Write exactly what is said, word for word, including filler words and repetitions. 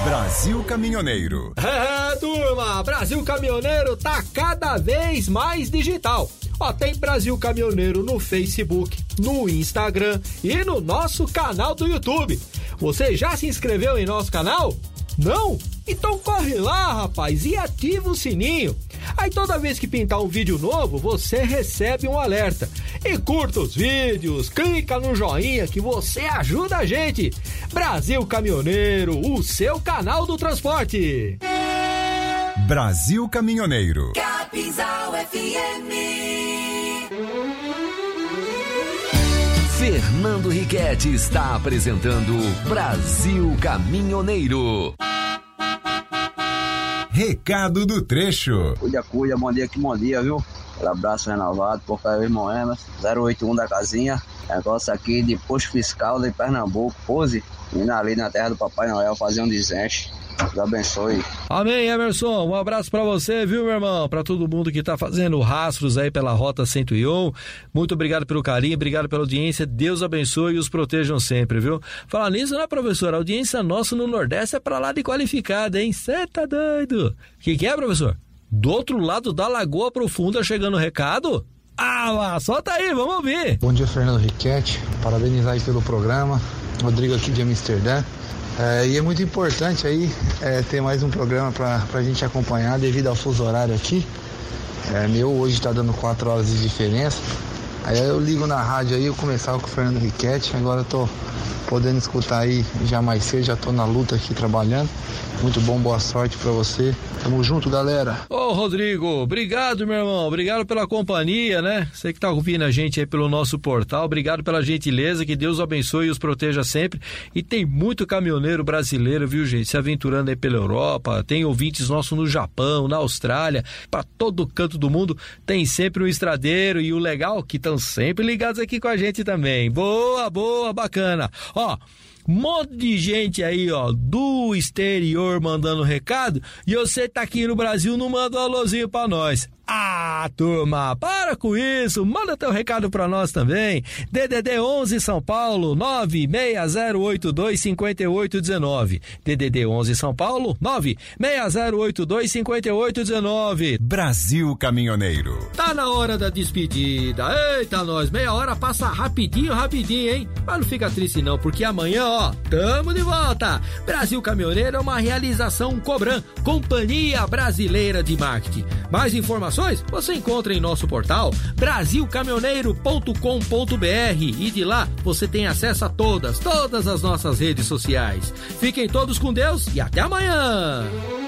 Brasil Caminhoneiro. É, turma, Brasil Caminhoneiro tá cada vez mais digital. Ó, tem Brasil Caminhoneiro no Facebook, no Instagram e no nosso canal do YouTube. Você já se inscreveu em nosso canal? Não? Então corre lá, rapaz, e ativa o sininho. Aí toda vez que pintar um vídeo novo, você recebe um alerta. E curta os vídeos, clica no joinha que você ajuda a gente. Brasil Caminhoneiro, o seu canal do transporte. Brasil Caminhoneiro. Capinzal F M. Fernando Riquetti está apresentando Brasil Caminhoneiro. Recado do trecho. Cuida, cuida, bom dia, que bom dia, viu? Um abraço renovado, por Caio Moemas, zero oito um da casinha. Negócio aqui de posto fiscal de Pernambuco, Pose, indo ali na terra do Papai Noel fazer um desenche. Deus abençoe. Amém, Emerson. Um abraço pra você, viu, meu irmão? Pra todo mundo que tá fazendo rastros aí pela Rota cento e um. Muito obrigado pelo carinho, obrigado pela audiência. Deus abençoe e os protejam sempre, viu? Falar nisso, né, professor? A audiência nossa no Nordeste é pra lá de qualificada, hein? Cê tá doido? O que que é, professor? Do outro lado da Lagoa Profunda chegando o recado? Ah, lá, solta aí, vamos ouvir. Bom dia, Fernando Riquetti. Parabenizar aí pelo programa. Rodrigo aqui de Amsterdã. É, e é muito importante aí é, ter mais um programa para a gente acompanhar devido ao fuso horário aqui. É, meu hoje está dando quatro horas de diferença. Aí eu ligo na rádio aí, eu começava com o Fernando Riquetti, agora eu tô podendo escutar aí já mais cedo, já tô na luta aqui trabalhando. Muito bom, boa sorte pra você. Tamo junto, galera. Ô, Rodrigo, obrigado, meu irmão. Obrigado pela companhia, né? Você que tá ouvindo a gente aí pelo nosso portal. Obrigado pela gentileza. Que Deus abençoe e os proteja sempre. E tem muito caminhoneiro brasileiro, viu, gente? Se aventurando aí pela Europa. Tem ouvintes nossos no Japão, na Austrália. Pra todo canto do mundo tem sempre um estradeiro. E o legal que estão sempre ligados aqui com a gente também. Boa, boa, bacana. Ó, um monte de gente aí, ó, do exterior mandando recado, e você tá aqui no Brasil, não manda um alôzinho pra nós. Ah, turma, para com isso, manda teu recado pra nós também. D D D onze São Paulo, nove seis zero oito dois cinco oito um nove. D D D onze São Paulo, nove seis zero oito dois cinco oito um nove. Brasil Caminhoneiro. Tá na hora da despedida. Eita, nós, meia hora passa rapidinho, rapidinho, hein? Mas não fica triste não, porque amanhã, ó, tamo de volta. Brasil Caminhoneiro é uma realização Cobran, Companhia Brasileira de Marketing. Mais informações você encontra em nosso portal brasil caminhoneiro ponto com ponto b r e de lá você tem acesso a todas, todas as nossas redes sociais. Fiquem todos com Deus e até amanhã!